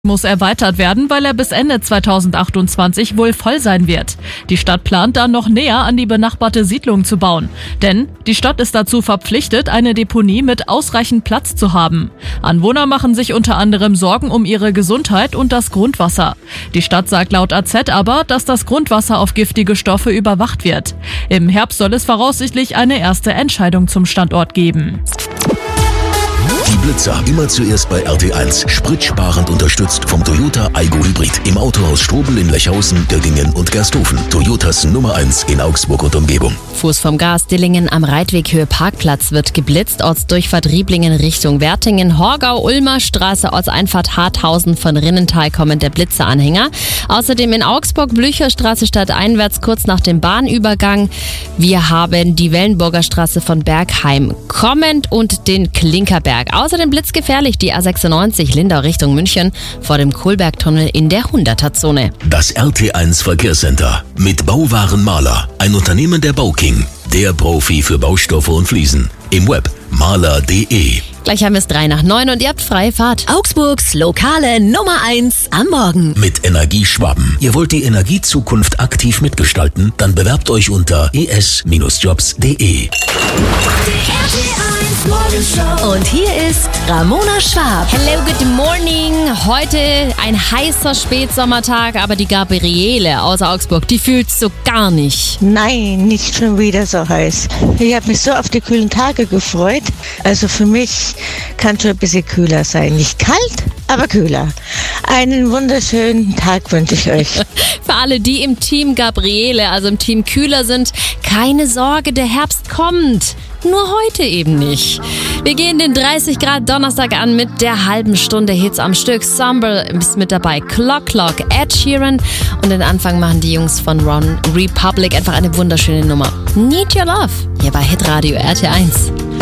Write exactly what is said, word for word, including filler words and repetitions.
muss erweitert werden, weil er bis Ende zweitausendachtundzwanzig wohl voll sein wird. Die Stadt plant dann noch näher an die benachbarte Siedlung zu bauen. Denn die Stadt ist dazu verpflichtet, eine Deponie mit ausreichend Platz zu haben. Anwohner machen sich unter anderem Sorgen um ihre Gesundheit und das Grundwasser. Die Stadt sagt laut A Z aber, dass das Grundwasser auf giftige Stoffe überwacht wird. Im Herbst soll es voraussichtlich eine erste Entscheidung zum Standort geben. Die Blitzer immer zuerst bei R T eins. Spritsparend unterstützt vom Toyota Aygo Hybrid. Im Autohaus Strobel in Lechhausen, Döggingen und Gersthofen. Toyotas Nummer eins in Augsburg und Umgebung. Fuß vom Gas, Dillingen am Reitweghöhe Parkplatz wird geblitzt. Ortsdurchfahrt Rieblingen Richtung Wertingen. Horgau, Ulmer Straße, Ortseinfahrt Harthausen von Rinnental kommen der Blitzeranhänger. Außerdem in Augsburg, Blücherstraße stadteinwärts kurz nach dem Bahnübergang. Wir haben die Wellenburger Straße von Bergheim kommend und den Klinkerberg. Außerdem blitzgefährlich die A sechsundneunzig Lindau Richtung München vor dem Kohlbergtunnel in der hunderter-Zone. Das R T eins Verkehrscenter mit Bauwaren Maler, ein Unternehmen der Bauking, der Profi für Baustoffe und Fliesen. Im Web maler punkt de. Gleich haben wir es drei nach neun und ihr habt freie Fahrt. Augsburgs lokale Nummer eins am Morgen. Mit Energieschwaben. Ihr wollt die Energiezukunft aktiv mitgestalten? Dann bewerbt euch unter e s jobs punkt de. Und hier ist Ramona Schwab. Hello, good morning. Heute ein heißer Spätsommertag, aber die Gabriele aus Augsburg, die fühlt's so gar nicht. Nein, nicht schon wieder so heiß. Ich habe mich so auf die kühlen Tage gefreut. Also für mich kann schon ein bisschen kühler sein. Nicht kalt, aber kühler. Einen wunderschönen Tag wünsche ich euch. Für alle, die im Team Gabriele, also im Team Kühler sind, keine Sorge, der Herbst kommt. Nur heute eben nicht. Wir gehen den dreißig Grad Donnerstag an mit der halben Stunde Hits am Stück. Summer ist mit dabei, Clock Clock, Ed Sheeran und den Anfang machen die Jungs von One Republic. Einfach eine wunderschöne Nummer. Need Your Love, hier bei Hitradio R T eins.